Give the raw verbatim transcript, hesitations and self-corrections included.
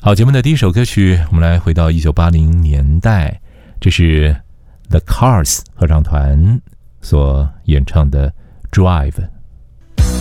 好，节目的第一首歌曲，我们来回到一九八零年代，这是 The Cars 合唱团所演唱的 Drive。